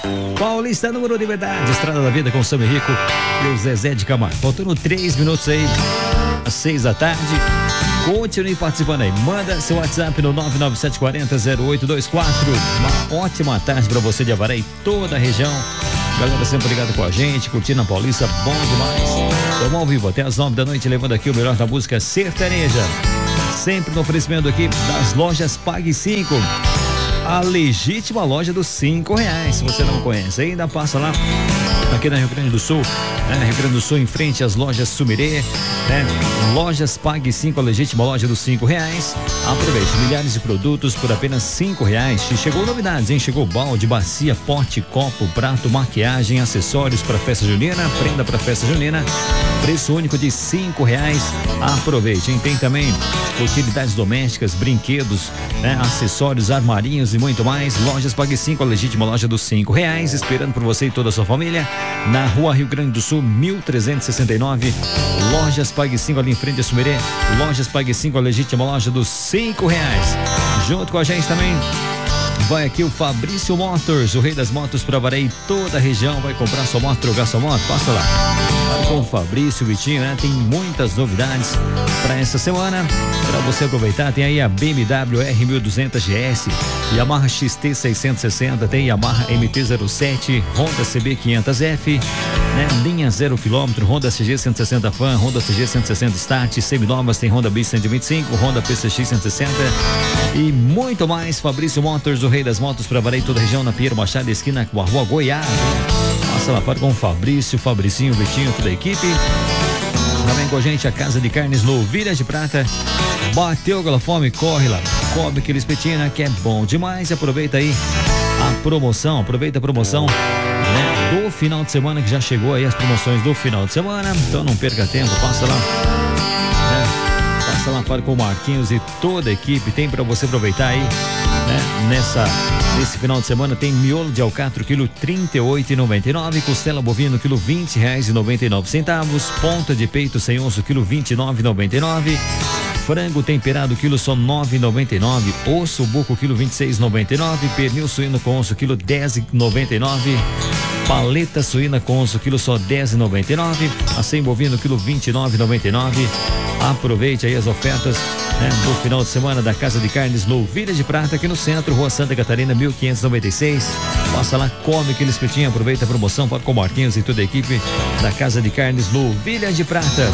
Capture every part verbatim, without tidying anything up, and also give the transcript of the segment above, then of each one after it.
Paulista, número de verdade, Estrada da Vida com o Sam Rico e o Zezé de Camargo. Faltando três minutos aí, às seis da tarde. Continue participando aí. Manda seu WhatsApp no nove nove sete quatro zero zero oito dois quatro. Uma ótima tarde pra você de Avaré e toda a região. Galera sempre ligado com a gente, curtindo a Paulista, bom demais. Estamos ao vivo até as nove da noite, levando aqui o melhor da música sertaneja. Sempre no oferecimento aqui das lojas Pague cinco. A legítima loja dos cinco reais. Se você não conhece ainda, passa lá aqui na Rio Grande do Sul, né? Rio Grande do Sul em frente às lojas Sumirê, né? Lojas Pague cinco, a legítima loja dos cinco reais. Aproveite, milhares de produtos por apenas cinco reais. Chegou novidades, hein? Chegou balde, bacia, pote, copo, prato, maquiagem, acessórios para festa junina, prenda para festa junina. Preço único de cinco reais. Aproveite, hein? Tem também utilidades domésticas, brinquedos, né? Acessórios, armarinhos e muito mais. Lojas Pague cinco, a legítima loja dos cinco reais, esperando por você e toda a sua família. Na rua Rio Grande do Sul, mil trezentos e sessenta e nove. Lojas Pague cinco ali em frente a Sumirê. Lojas Pague cinco, a legítima loja dos cinco reais. Junto com a gente também vai aqui o Fabrício Motors, o rei das motos para Avaré e toda a região. Vai comprar sua moto, trocar sua moto? Passa lá. Vai com o Fabrício, o Vitinho, né? Tem muitas novidades para essa semana. Para você aproveitar, tem aí a B M W R mil e duzentos G S, Yamaha X T seiscentos e sessenta, tem Yamaha M T zero sete, Honda C B quinhentos F, né? Linha zero quilômetro, Honda C G cento e sessenta Fan, Honda C G cento e sessenta Start, seminovas, tem Honda Bis cento e vinte e cinco, Honda P C X cento e sessenta e muito mais. Fabrício Motors, o rei das motos para Avaré e toda a região, na Pinheiro Machado, esquina com a rua Goiás. Passa lá fora com o Fabrício, Fabricinho, Vitinho, toda a equipe. Também com a gente a Casa de Carnes Novilhas de Prata. Bateu aquela fome, corre lá, come aquele espetinho, né, que é bom demais. E aproveita aí a promoção, aproveita a promoção, né, do final de semana, que já chegou aí as promoções do final de semana. Então não perca tempo, passa lá, né, passa lá fora com o Marquinhos e toda a equipe. Tem para você aproveitar aí, né, nessa nesse final de semana. Tem miolo de alcatra, quilo trinta e oito reais e noventa e nove, costela bovino, quilo vinte reais e noventa e nove centavos, ponta de peito sem osso, quilo vinte e nove reais e noventa e nove, frango temperado, quilo só nove reais e noventa e nove, osso buco, quilo vinte e seis reais e noventa e nove, pernil suíno com osso, quilo dez reais e noventa e nove, paleta suína com osso, quilo só dez reais e noventa e nove, acém bovino, quilo vinte e nove reais e noventa e nove. Aproveite aí as ofertas, né, do final de semana da Casa de Carnes Novilhas de Prata, aqui no centro, Rua Santa Catarina, mil quinhentos e noventa e seis. Passa lá, come aquele espetinho, aproveita a promoção, pode com o Marquinhos e toda a equipe da Casa de Carnes Novilhas de Prata.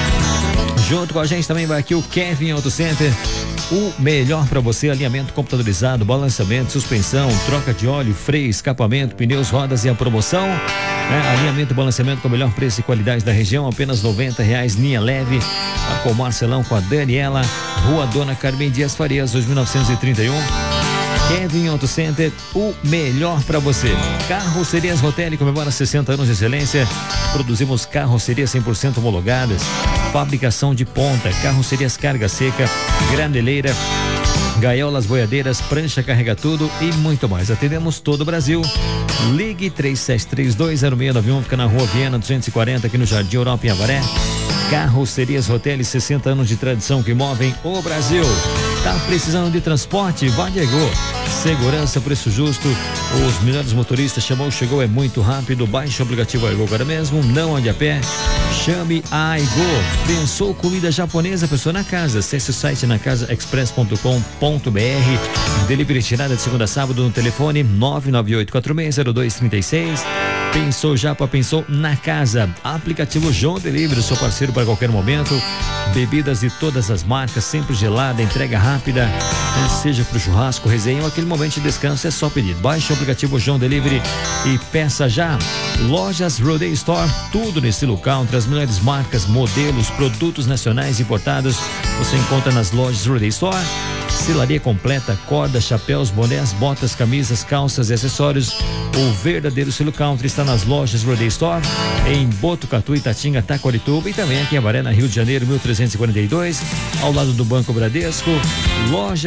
Junto com a gente também vai aqui o Kevin Auto Center, o melhor para você: alinhamento computadorizado, balançamento, suspensão, troca de óleo, freio, escapamento, pneus, rodas e a promoção, né? Alinhamento e balanceamento com o melhor preço e qualidade da região, apenas noventa reais, linha leve. A com o Marcelão, com a Daniela, Rua Dona Carmen Dias Farias, dois mil novecentos e trinta e um. Kevin Auto Center, o melhor para você. Carrocerias Rotelli comemora sessenta anos de excelência. Produzimos carrocerias cem por cento homologadas, fabricação de ponta, carrocerias carga seca, graneleira, gaiolas, boiadeiras, prancha, carrega tudo e muito mais. Atendemos todo o Brasil. Ligue três sete três dois zero seis nove um, fica na Rua Viena duzentos e quarenta, aqui no Jardim Europa, em Avaré. Carrocerias Rotelli, sessenta anos de tradição que movem o Brasil. Tá precisando de transporte? Vá de Ego. Segurança, preço justo, os melhores motoristas. Chamou, chegou, é muito rápido. Baixe o aplicativo Ego agora mesmo, não ande a pé. Chame a Ego. Pensou comida japonesa, pessoa na casa? Acesse o site na casa express ponto com ponto br. Delivery tirada de segunda a sábado no telefone nove nove oito quatro seis zero dois três seis. Pensou Japa, pensou na casa. Aplicativo João Delivery, seu parceiro para qualquer momento. Bebidas de todas as marcas, sempre gelada, entrega rápida, né? Seja pro churrasco, resenha ou aquele momento de descanso, é só pedir. Baixe o aplicativo João Delivery e peça já. Lojas Rodeio Store, tudo no estilo country, as melhores marcas, modelos, produtos nacionais importados, você encontra nas lojas Rodeio Store. Selaria completa, cordas, chapéus, bonés, botas, camisas, calças e acessórios. O verdadeiro estilo country está nas lojas Rodeio Store, em Botucatu, Itatinga, Taquarituba e também aqui em Avaré, na Rio de Janeiro, mil trezentos e quarenta e dois, ao lado do Banco Bradesco. Loja